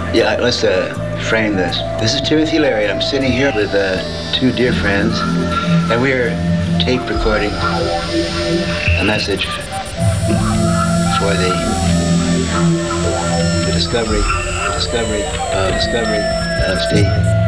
Yeah, let's frame this. This is Timothy Leary. I'm sitting here with two dear friends, and we're tape recording a message for the discovery of Steve.